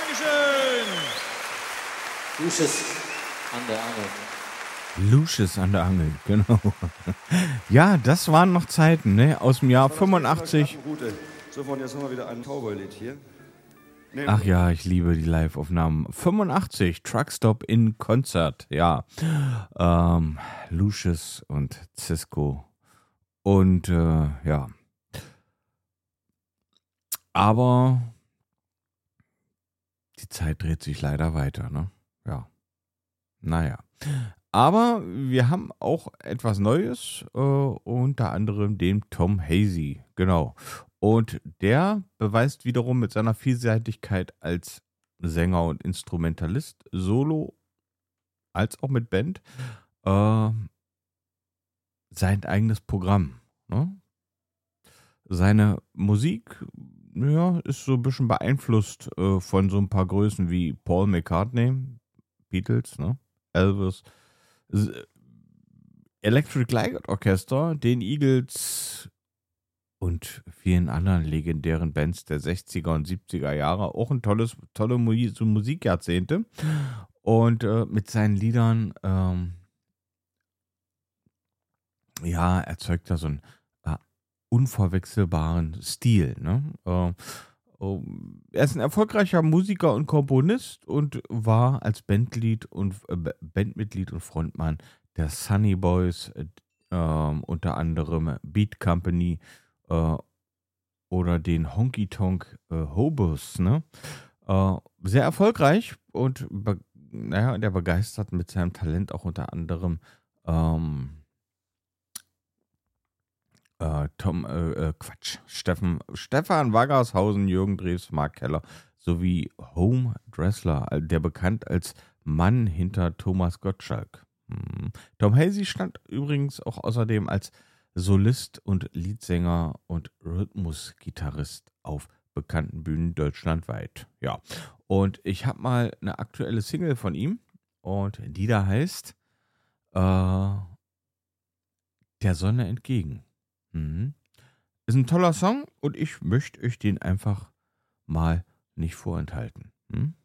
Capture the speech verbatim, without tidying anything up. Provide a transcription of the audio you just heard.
Dankeschön. Lucius an der Angel. Lucius an der Angel, genau. Ja, das waren noch Zeiten, ne? Aus dem Jahr fünfundachtzig. So, von jetzt haben wir wieder ein Cowboy-Lied hier. Nee, Ach ja, ich liebe die Live-Aufnahmen. fünfundachtzig, Truckstop in Konzert, ja. Ähm, Lucius und Cisco. Und äh, ja. Aber die Zeit dreht sich leider weiter, ne? Ja. Naja. Aber wir haben auch etwas Neues, äh, unter anderem den Tom Hazy, genau. Und der beweist wiederum mit seiner Vielseitigkeit als Sänger und Instrumentalist, Solo, als auch mit Band, äh, sein eigenes Programm. Ne? Seine Musik, ja, ist so ein bisschen beeinflusst äh, von so ein paar Größen wie Paul McCartney, Beatles, ne? Elvis, S- Electric Light Orchestra, den Eagles und vielen anderen legendären Bands der sechziger und siebziger Jahre. Auch ein tolles, tolle Mu- so Musikjahrzehnte. Und äh, mit seinen Liedern, ähm, ja, erzeugt er so einen äh, unverwechselbaren Stil. Ne? Äh, oh, er ist ein erfolgreicher Musiker und Komponist und war als Bandlied und äh, B- Bandmitglied und Frontmann der Sunny Boys, äh, ähm, unter anderem Beat Company, äh, oder den Honky Tonk äh, Hobos, ne? Äh, sehr erfolgreich und be naja, der begeistert mit seinem Talent auch unter anderem ähm, äh, Tom, äh, äh, Quatsch, Steffen, Stefan Waggershausen, Jürgen Drews, Mark Keller sowie Home Dressler, äh, der bekannt als Mann hinter Thomas Gottschalk. Hm. Tom Hazy stand übrigens auch außerdem als Solist und Leadsänger und Rhythmusgitarrist auf bekannten Bühnen deutschlandweit. Ja, und ich habe mal eine aktuelle Single von ihm und die da heißt äh, Der Sonne entgegen. Mhm. Ist ein toller Song und ich möchte euch den einfach mal nicht vorenthalten. Hm?